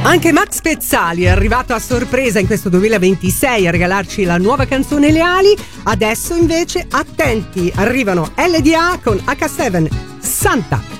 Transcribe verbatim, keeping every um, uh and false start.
Anche Max Pezzali è arrivato a sorpresa in questo duemilaventisei a regalarci la nuova canzone Leali. Adesso invece attenti, arrivano L D A con acca sette Santa.